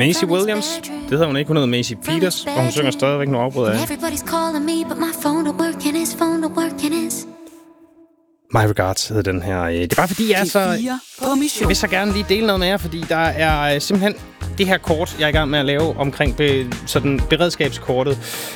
Maisie Williams. Det hedder hun ikke. Hun hedder Maisie Peters, og hun synger stadigvæk nogle afbrud af. My Regards hedder den her. Det er bare fordi, jeg er så... Jeg vil så gerne lige dele noget med jer, fordi der er simpelthen det her kort, jeg er i gang med at lave omkring sådan beredskabskortet.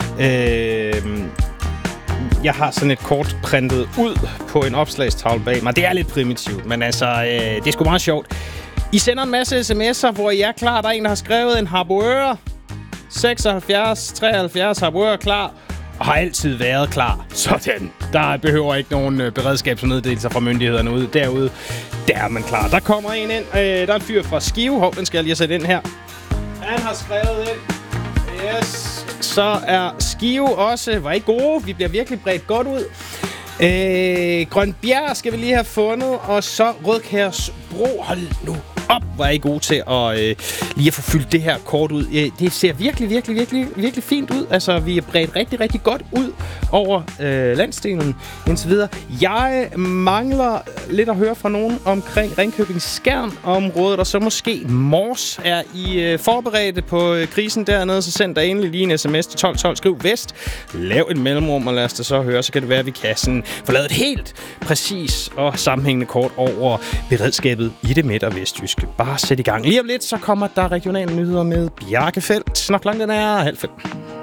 Jeg har sådan et kort printet ud på en opslagstavle bag mig. Det er lidt primitivt, men altså, det er sgu meget sjovt. I sender en masse sms'er, hvor I er klar. Der er en, der har skrevet en Harboøre. 76, 73 Harboøre klar. Og har altid været klar. Sådan. Der behøver ikke nogen beredskabsmeddelelser fra myndighederne derude. Der er man klar. Der kommer en ind. Der er en fyr fra Skive. Hov, den skal jeg lige sætte ind her. Han har skrevet ind. Yes. Så er Skive også. Var I gode? Vi bliver virkelig bredt godt ud. Grønbjerg skal vi lige have fundet. Og så Rødkærsbro. Hold nu op, hvor er I gode til at lige at få fyldt det her kort ud. Det ser virkelig fint ud. Altså, vi er bredt rigtig godt ud over landsdelen indtil videre. Jeg mangler lidt at høre fra nogen omkring Ringkøbing-Skjern-området, og så måske Mors. Er I forberedte på krisen dernede, så send dig endelig lige en sms til 1212. Skriv Vest. Lav et mellemrum, og lad os da så høre. Så kan det være, at vi kan sådan få lavet et helt præcis og sammenhængende kort over beredskabet i det midt- og vestjyske. Bare sæt i gang. Lige om lidt, så kommer der regionale nyheder med Bjarke Feldt. Nok langt den er 90.